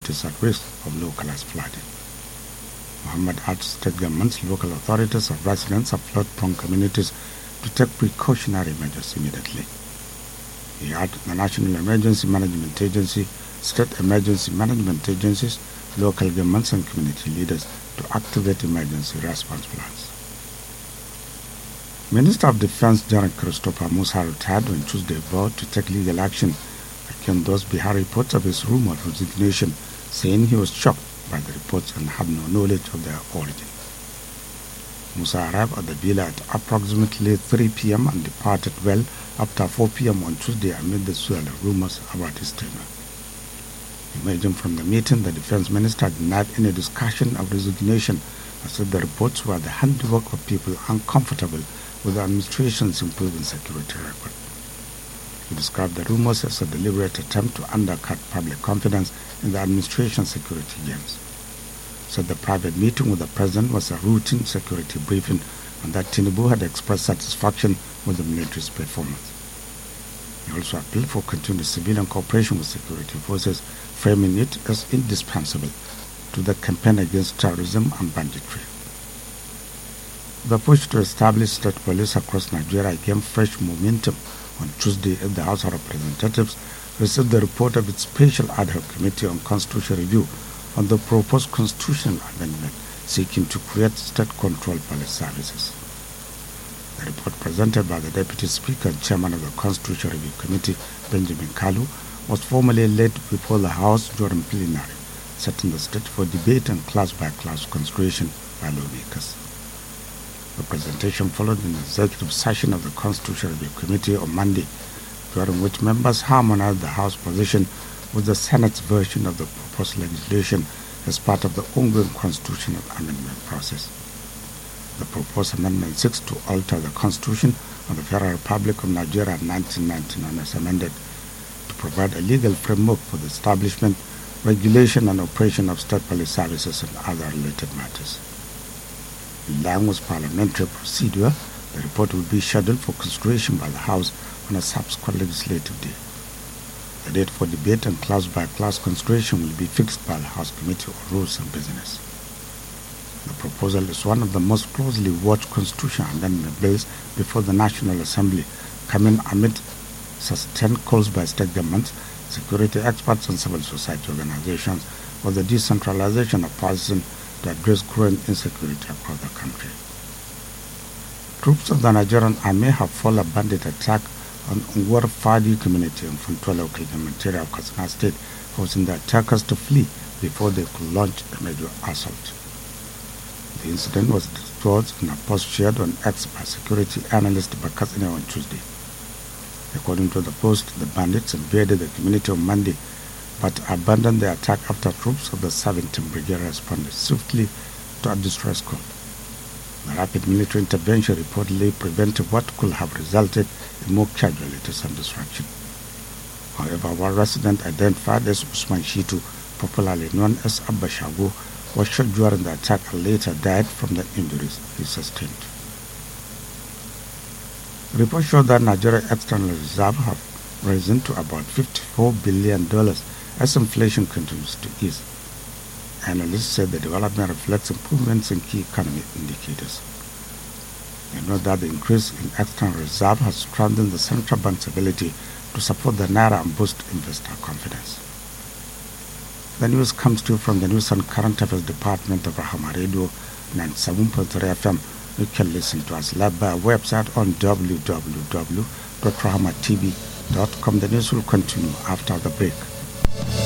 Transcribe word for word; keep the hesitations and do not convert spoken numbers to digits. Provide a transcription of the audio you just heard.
communities at risk of localized flooding. Mohammed urged state governments, local authorities, and residents of flood-prone communities to take precautionary measures immediately. He urged the National Emergency Management Agency, state emergency management agencies, local governments, and community leaders to activate emergency response plans. Minister of Defense General Christopher Musa retired on Tuesday vowed to take legal action against those behind reports of his rumored resignation, saying he was shocked by the reports and had no knowledge of their origin. Musa arrived at the villa at approximately three p m and departed well after four p m on Tuesday amid the swirl of rumors about his tenure. Emerging from the meeting, the defense minister denied any discussion of resignation and said the reports were the handiwork of people uncomfortable with the administration's improving security record. He described the rumors as a deliberate attempt to undercut public confidence in the administration's security gains. Said the private meeting with the president was a routine security briefing and that Tinubu had expressed satisfaction with the military's performance. He also appealed for continued civilian cooperation with security forces, framing it as indispensable to the campaign against terrorism and banditry. The push to establish state police across Nigeria gained fresh momentum on Tuesday as the House of Representatives received the report of its Special Ad Hoc Committee on Constitutional Review on the proposed constitutional amendment seeking to create state-controlled police services. The report presented by the Deputy Speaker and Chairman of the Constitutional Review Committee, Benjamin Kalu, was formally laid before the House during plenary, setting the state for debate and class-by-class consideration by lawmakers. The presentation followed an executive session of the Constitutional Review Committee on Monday, during which members harmonized the House position with the Senate's version of the proposed legislation as part of the ongoing constitutional amendment process. The proposed amendment seeks to alter the Constitution of the Federal Republic of Nigeria of nineteen ninety-nine as amended to provide a legal framework for the establishment, regulation, and operation of state police services and other related matters. In line with parliamentary procedure, the report will be scheduled for consideration by the House on a subsequent legislative day. The date for debate and class-by-class consideration will be fixed by the House Committee on Rules and Business. The proposal is one of the most closely watched constitutional amendment bills before the National Assembly, coming amid sustained calls by state governments, security experts, and civil society organizations for the decentralization of policing to address growing insecurity across the country. Troops of the Nigerian Army have foiled a bandit attack on Unguwar Fadi community in Funtua local government area of Katsina State, forcing the attackers to flee before they could launch a major assault. The incident was disclosed in a post shared on X by security analyst Bakasine on Tuesday. According to the post, the bandits invaded the community on Monday but abandoned the attack after troops of the seventeenth Brigade responded swiftly to a distress call. The rapid military intervention reportedly prevented what could have resulted in more casualties and destruction. However, one resident identified as Usman Shitu, popularly known as Abba Shago, was shot during the attack and later died from the injuries he sustained. Reports show that Nigeria external reserves have risen to about fifty-four billion dollars as inflation continues to ease. Analysts said the development reflects improvements in key economic indicators. They note that the increase in external reserve has strengthened the central bank's ability to support the naira and boost investor confidence. The news comes to you from the News and Current Affairs Department of Rahama Radio ninety-seven point three F M. You can listen to us live by our website on w w w dot rahama t v dot com. The news will continue after the break.